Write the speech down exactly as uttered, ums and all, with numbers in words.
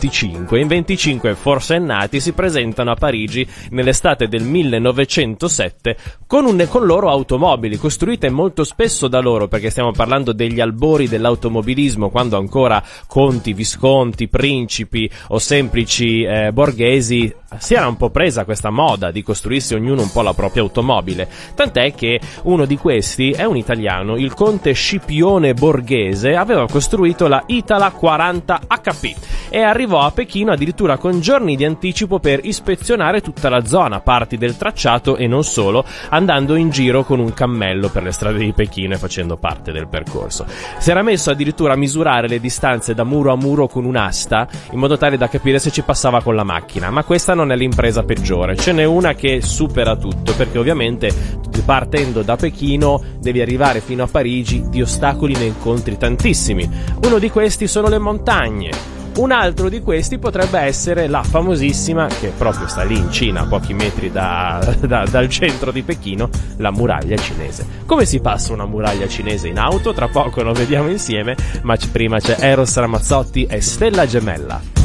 venticinque. In venticinque forsennati si presentano a Parigi nell'estate del millenovecentosette con, un, con loro automobili costruite molto spesso da loro, perché stiamo parlando degli albori dell'automobilismo, quando ancora conti, visconti, principi o semplici eh, borghesi si era un po' presa questa moda di costruirsi ognuno un po' la propria automobile, tant'è che uno di questi è un italiano, il conte Scipione Borghese, aveva costruito la Itala quaranta acca pi e arrivò a Pechino addirittura con giorni di anticipo per ispezionare tutta la zona, parti del tracciato e non solo, andando in giro con un cammello per le strade di Pechino e facendo parte del percorso. Si era messo addirittura a misurare le distanze da muro a muro con un'asta, in modo tale da capire se ci passava con la macchina, ma questa non è l'impresa peggiore, ce n'è una che supera tutto, perché ovviamente partendo da Pechino devi arrivare fino a Parigi, di ostacoli ne incontri tantissimi. Uno di questi sono le montagne. Un altro di questi potrebbe essere la famosissima, che proprio sta lì in Cina, a pochi metri da, da, dal centro di Pechino, la muraglia cinese. Come si passa una muraglia cinese in auto? Tra poco lo vediamo insieme, ma prima c'è Eros Ramazzotti e Stella Gemella.